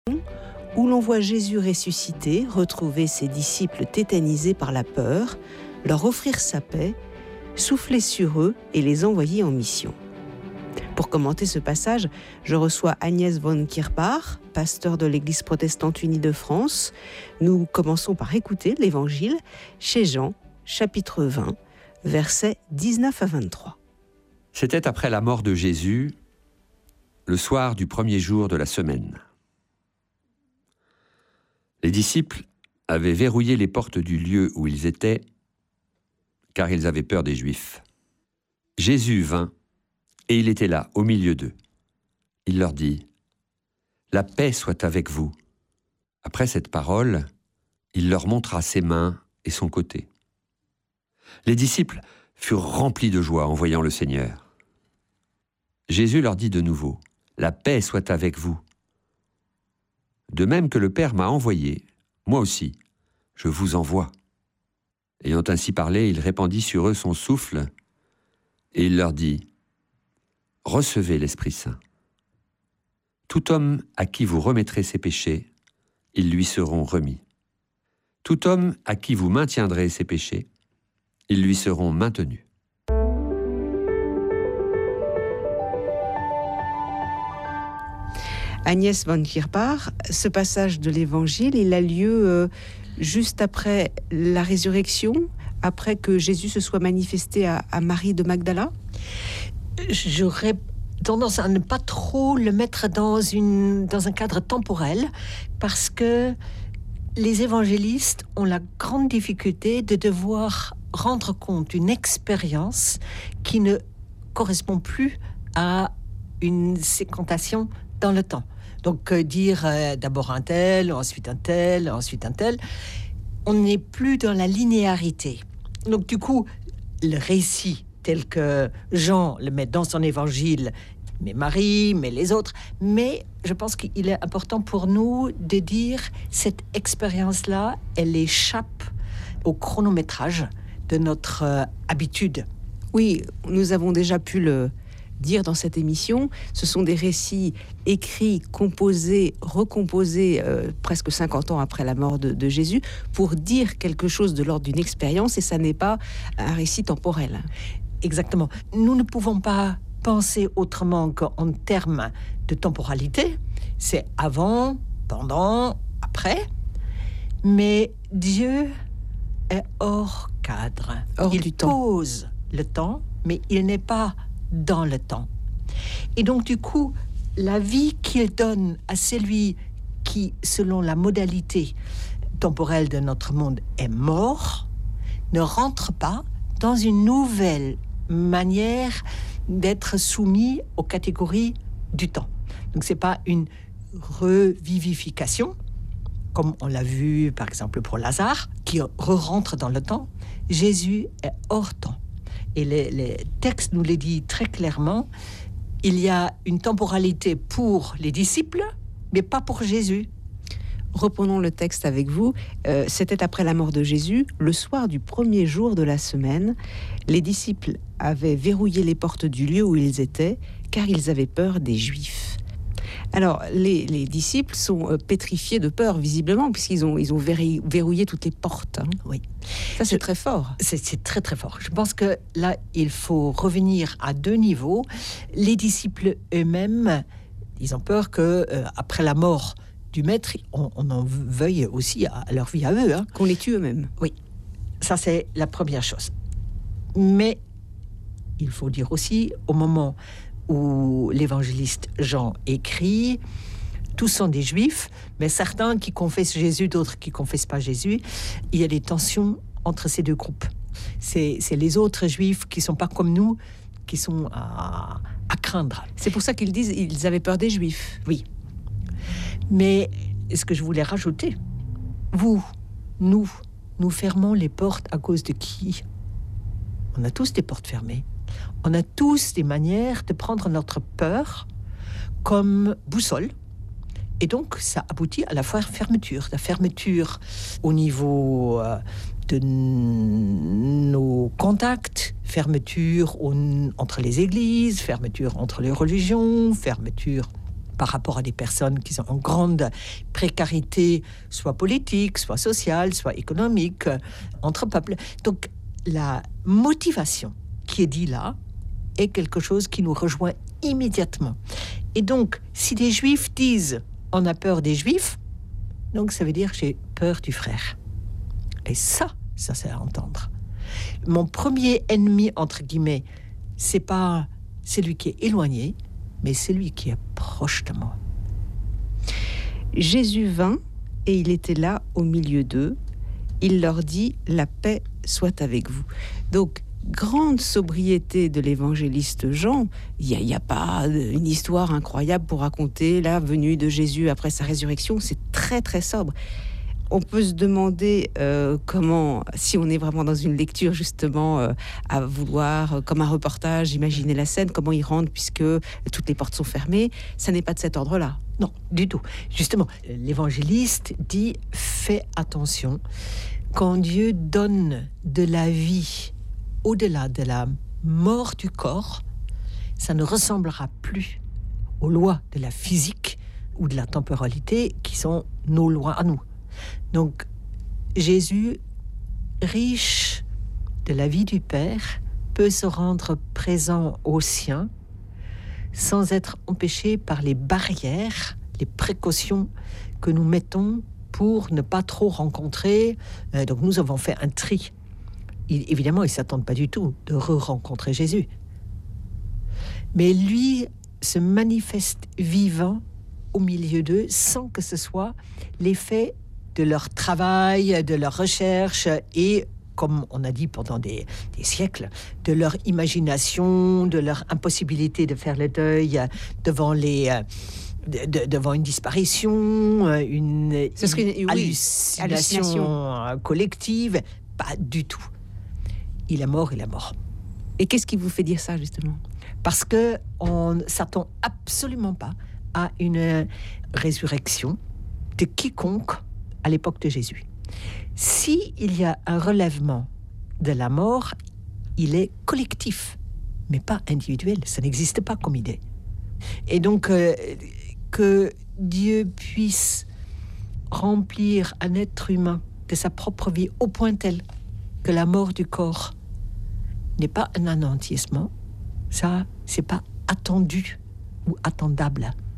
où l'on voit Jésus ressuscité, retrouver ses disciples tétanisés par la peur, leur offrir sa paix, souffler sur eux et les envoyer en mission. Pour commenter ce passage, je reçois Agnès von Kierpach, pasteur de l'Église protestante unie de France. Nous commençons par écouter l'Évangile chez Jean, chapitre 20, versets 19 à 23. C'était après la mort de Jésus, le soir du premier jour de la semaine. Les disciples avaient verrouillé les portes du lieu où ils étaient, car ils avaient peur des Juifs. Jésus vint, et il était là, au milieu d'eux. Il leur dit : « La paix soit avec vous. » Après cette parole, il leur montra ses mains et son côté. Les disciples furent remplis de joie en voyant le Seigneur. Jésus leur dit de nouveau : « La paix soit avec vous. De même que le Père m'a envoyé, moi aussi, je vous envoie. » Ayant ainsi parlé, il répandit sur eux son souffle, et il leur dit : « Recevez l'Esprit Saint. Tout homme à qui vous remettrez ses péchés, ils lui seront remis. Tout homme à qui vous maintiendrez ses péchés, ils lui seront maintenus. » Agnès von Kierpach, ce passage de l'Évangile, il a lieu juste après la résurrection, après que Jésus se soit manifesté à Marie de Magdala. J'aurais tendance à ne pas trop le mettre dans un cadre temporel, parce que les évangélistes ont la grande difficulté de devoir rendre compte d'une expérience qui ne correspond plus à une séquentation dans le temps. Donc dire d'abord un tel, ensuite un tel, ensuite un tel, on n'est plus dans la linéarité. Donc du coup, le récit tel que Jean le met dans son évangile, mais Marie, mais les autres, mais je pense qu'il est important pour nous de dire cette expérience-là, elle échappe au chronométrage de notre habitude. Oui, nous avons déjà pu le dire dans cette émission, ce sont des récits écrits, composés, recomposés presque 50 ans après la mort de Jésus pour dire quelque chose de l'ordre d'une expérience, et ça n'est pas un récit temporel. Exactement. Nous ne pouvons pas penser autrement qu'en termes de temporalité. C'est avant, pendant, après. Mais Dieu est hors cadre. Il pose le temps, mais il n'est pas dans le temps. Et donc du coup, la vie qu'il donne à celui qui, selon la modalité temporelle de notre monde, est mort, ne rentre pas dans une nouvelle manière d'être soumis aux catégories du temps. Donc c'est pas une revivification, comme on l'a vu par exemple pour Lazare, qui re-rentre dans le temps. Jésus est hors temps. Et les textes nous les disent très clairement, il y a une temporalité pour les disciples, mais pas pour Jésus. Reprenons le texte avec vous. C'était après la mort de Jésus, le soir du premier jour de la semaine. Les disciples avaient verrouillé les portes du lieu où ils étaient, car ils avaient peur des Juifs. Alors, les disciples sont pétrifiés de peur, visiblement, puisqu'ils ont verrouillé toutes les portes. Hein. Oui. Ça, c'est très fort. C'est très, très fort. Je pense que là, il faut revenir à deux niveaux. Les disciples eux-mêmes, ils ont peur que après la mort du maître, on en veuille aussi à leur vie à eux. Hein. Qu'on les tue eux-mêmes. Oui, ça c'est la première chose. Mais il faut dire aussi, au moment où l'évangéliste Jean écrit, tous sont des Juifs, mais certains qui confessent Jésus, d'autres qui ne confessent pas Jésus, il y a des tensions entre ces deux groupes. C'est les autres Juifs qui ne sont pas comme nous, qui sont à craindre. C'est pour ça qu'ils disent qu'ils avaient peur des Juifs. Oui. Mais ce que je voulais rajouter, nous fermons les portes à cause de qui ? On a tous des portes fermées. On a tous des manières de prendre notre peur comme boussole. Et donc, ça aboutit à la fermeture. La fermeture au niveau de nos contacts, fermeture entre les églises, fermeture entre les religions, fermeture par rapport à des personnes qui sont en grande précarité, soit politique, soit sociale, soit économique, entre peuples. Donc, la motivation qui est dit là est quelque chose qui nous rejoint immédiatement. Et donc, si des Juifs disent « on a peur des Juifs », donc ça veut dire « j'ai peur du frère ». Et ça c'est à entendre. Mon premier ennemi, entre guillemets, c'est pas celui qui est éloigné, mais celui qui est proche de moi. Jésus vint et il était là au milieu d'eux. Il leur dit « la paix soit avec vous ». Donc, grande sobriété de l'évangéliste Jean. Il n'y a pas une histoire incroyable pour raconter la venue de Jésus après sa résurrection. C'est très, très sobre. On peut se demander comment, si on est vraiment dans une lecture justement à vouloir, comme un reportage, imaginer la scène, comment il rentre puisque toutes les portes sont fermées. Ça n'est pas de cet ordre-là. Non, du tout. Justement, l'évangéliste dit « fais attention, quand Dieu donne de la vie au-delà de la mort du corps, ça ne ressemblera plus aux lois de la physique ou de la temporalité qui sont nos lois à nous. » Donc, Jésus, riche de la vie du Père, peut se rendre présent aux siens sans être empêché par les barrières, les précautions que nous mettons pour ne pas trop rencontrer. Donc, nous avons fait un tri. Évidemment, ils ne s'attendent pas du tout de re-rencontrer Jésus. Mais lui se manifeste vivant au milieu d'eux sans que ce soit l'effet de leur travail, de leur recherche et, comme on a dit pendant des siècles, de leur imagination, de leur impossibilité de faire le deuil devant devant une disparition, une hallucination collective. Pas du tout. Il est mort, il est mort. Et qu'est-ce qui vous fait dire ça, justement ? Parce qu'on ne s'attend absolument pas à une résurrection de quiconque à l'époque de Jésus. S'il y a un relèvement de la mort, il est collectif, mais pas individuel. Ça n'existe pas comme idée. Et donc, que Dieu puisse remplir un être humain de sa propre vie au point tel que la mort du corps n'est pas un anéantissement, ça, c'est pas attendu ou attendable.